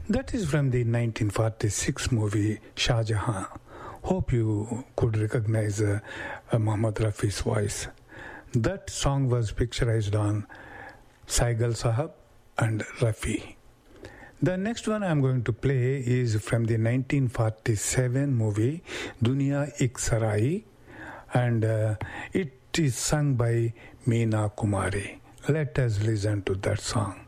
That is from the 1946 movie Shah Jahan. Hope you could recognize Muhammad Rafi's voice. That song was picturized on Saigal Sahab and Rafi. The next one I'm going to play is from the 1947 movie Duniya Ek Sarai, and it is sung by Meena Kumari. Let us listen to that song.